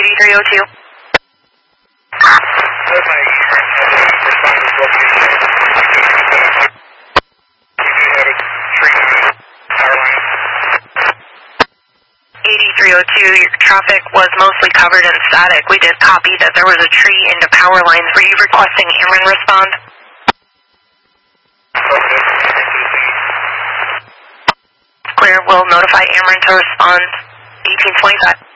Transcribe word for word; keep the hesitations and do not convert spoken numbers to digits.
eighty-three oh two. eighty-three oh two, your traffic was mostly covered in static. We did copy that there was a tree into power lines. Were you requesting Ameren respond? Clear, we'll notify Ameren to respond eighteen twenty-five.